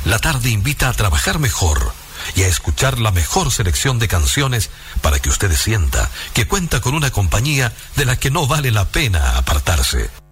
la tarde invita a trabajar mejor y a escuchar la mejor selección de canciones para que usted sienta que cuenta con una compañía de la que no vale la pena apartarse.